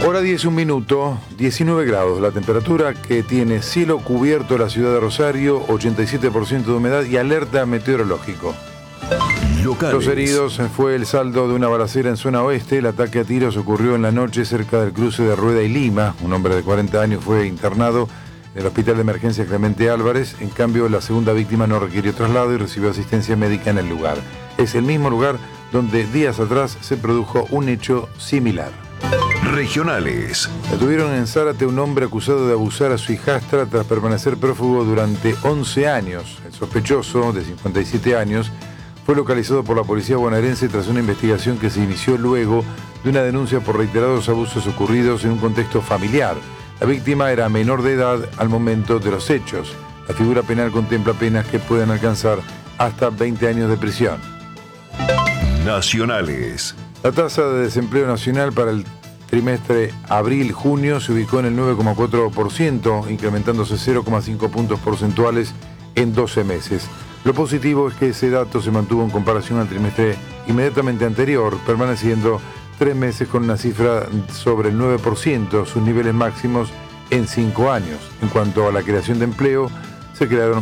Hora 10, un minuto, 19 grados. La temperatura que tiene cielo cubierto la ciudad de Rosario, 87% de humedad y alerta meteorológico. Locales. Los heridos fue el saldo de una balacera en zona oeste. El ataque a tiros ocurrió en la noche cerca del cruce de Rueda y Lima. Un hombre de 40 años fue internado en el Hospital de Emergencia Clemente Álvarez. En cambio, la segunda víctima no requirió traslado y recibió asistencia médica en el lugar. Es el mismo lugar donde días atrás se produjo un hecho similar. Regionales. Detuvieron en Zárate un hombre acusado de abusar a su hijastra tras permanecer prófugo durante 11 años. El sospechoso, de 57 años, fue localizado por la policía bonaerense tras una investigación que se inició luego de una denuncia por reiterados abusos ocurridos en un contexto familiar. La víctima era menor de edad al momento de los hechos. La figura penal contempla penas que pueden alcanzar hasta 20 años de prisión. Nacionales. La tasa de desempleo nacional para el trimestre abril-junio se ubicó en el 9,4%, incrementándose 0,5 puntos porcentuales en 12 meses. Lo positivo es que ese dato se mantuvo en comparación al trimestre inmediatamente anterior, permaneciendo 3 meses con una cifra sobre el 9%, sus niveles máximos en 5 años. En cuanto a la creación de empleo, se crearon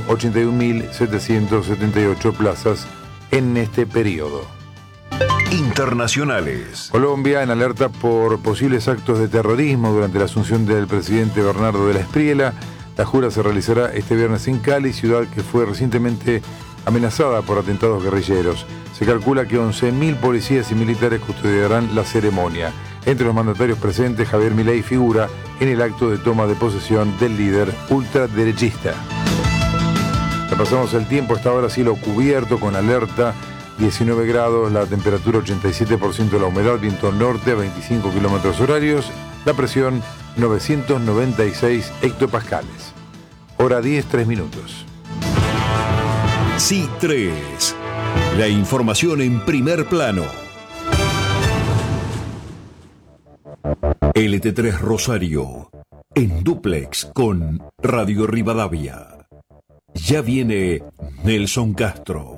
81.778 plazas en este periodo. Internacionales. Colombia en alerta por posibles actos de terrorismo durante la asunción del presidente Bernardo de la Espriella. La jura se realizará este viernes en Cali, ciudad que fue recientemente amenazada por atentados guerrilleros. Se calcula que 11.000 policías y militares custodiarán la ceremonia. Entre los mandatarios presentes, Javier Milei figura en el acto de toma de posesión del líder ultraderechista. Repasamos el tiempo, hasta ahora cielo cubierto con alerta, 19 grados, la temperatura 87% de la humedad, viento norte a 25 kilómetros horarios, la presión 996 hectopascales. Hora 10, 3 minutos. Sí 3. La información en primer plano. LT3 Rosario, en dúplex con Radio Rivadavia. Ya viene Nelson Castro.